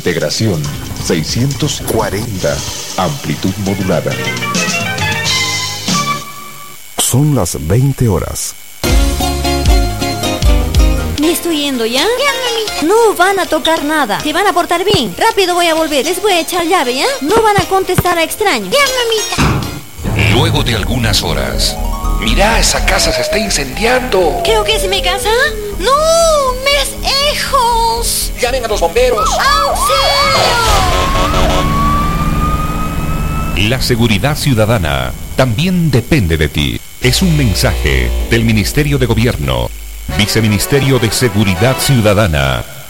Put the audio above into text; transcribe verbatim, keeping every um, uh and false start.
Integración seiscientos cuarenta. Amplitud modulada. Son las veinte horas. Me estoy yendo, ¿ya? Ya, mamita. No van a tocar nada. Se van a portar bien. Rápido voy a volver. Les voy a echar llave, ¿ya? No van a contestar a extraños. Ya, mamita. Luego de algunas horas. Mira, esa casa se está incendiando. Creo que es mi casa. ¡No! ¡Mis hijos! Llamen a los bomberos. ¡Auxilio! La seguridad ciudadana también depende de ti. Es un mensaje del Ministerio de Gobierno, Viceministerio de Seguridad Ciudadana